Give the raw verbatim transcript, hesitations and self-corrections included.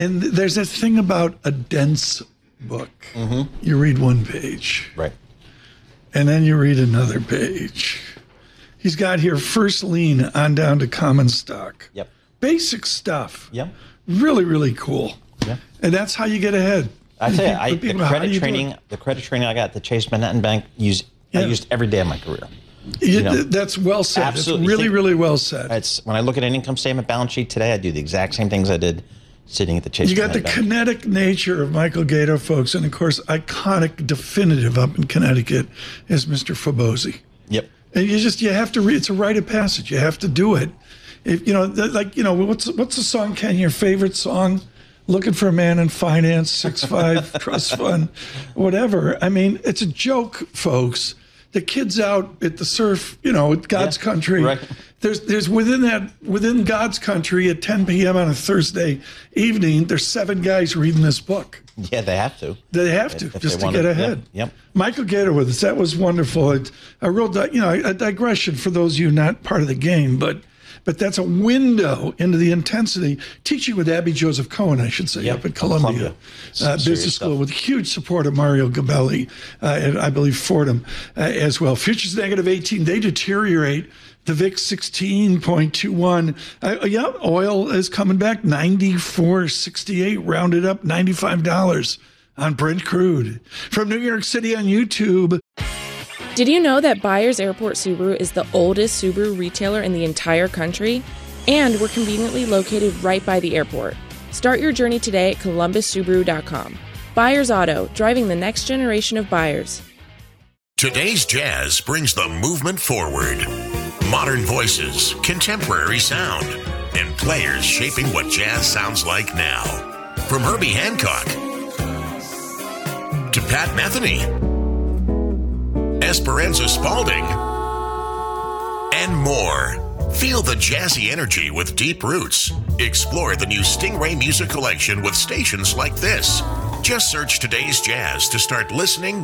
And there's a thing about a dense book. Mm-hmm. You read one page. Right. And then you read another page. He's got here first lien on down to common stock. Yep. Basic stuff. Yep. Really, really cool. Yep. And that's how you get ahead. I tell you, I, the people, credit training, the credit training I got at the Chase Manhattan Bank, use yeah. I used every day of my career. You, you know, that's well said. Absolutely. It's really, think, really well said. It's when I look at an income statement, balance sheet today, I do the exact same things I did sitting at the Chase. You got the Bank. kinetic nature of Michael Gator, folks, and of course, iconic, definitive up in Connecticut is Mister Fabozzi. Yep. And you just you have to read. It's a rite of passage. You have to do it. If you know, like you know, what's what's the song, Ken? Your favorite song? Looking for a man in finance, six five trust fund, whatever. I mean, it's a joke, folks. The kids out at the surf, you know, at God's yeah, country. Right. There's there's within that within God's country at ten p.m. on a Thursday evening. There's seven guys reading this book. Yeah, they have to. They have to if, if just to want get to, ahead. Yep, yep. Michael Gator with us. That was wonderful. It's a real, you know, a digression for those of you not part of the game, but. But that's a window into the intensity. Teaching with Abby Joseph Cohen, I should say, yep, up at Columbia, Columbia. Uh, Business School, with huge support of Mario Gabelli, uh, and I believe Fordham uh, as well. Futures negative eighteen, they deteriorate. The V I X sixteen point two one. Uh, yeah, oil is coming back, ninety-four sixty-eight, rounded up, ninety-five dollars on Brent crude. From New York City on YouTube. Did you know that Byers Airport Subaru is the oldest Subaru retailer in the entire country? And we're conveniently located right by the airport. Start your journey today at columbus subaru dot com. Byers Auto, driving the next generation of buyers. Today's jazz brings the movement forward. Modern voices, contemporary sound, and players shaping what jazz sounds like now. From Herbie Hancock to Pat Metheny, Esperanza Spalding, and more. Feel the jazzy energy with deep roots. Explore the new Stingray Music Collection with stations like this. Just search Today's Jazz to start listening,